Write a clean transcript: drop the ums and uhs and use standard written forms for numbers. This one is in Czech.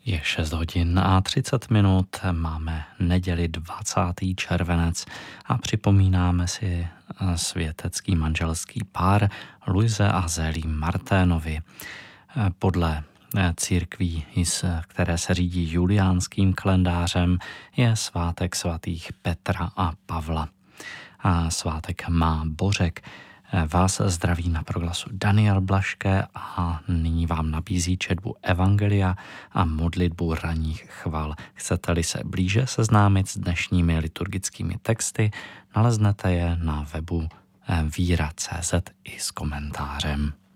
Je 6 hodin a 30 minut, máme neděli 20. červenec a připomínáme si světecký manželský pár Luise a Zélí Marténovi. Podle církví, které se řídí juliánským kalendářem, je svátek svatých Petra a Pavla. A svátek má Bořek. Vás zdraví na proglasu Daniel Blaške a nyní vám nabízí četbu Evangelia a modlitbu ranních chval. Chcete-li se blíže seznámit s dnešními liturgickými texty, naleznete je na webu víra.cz i s komentářem.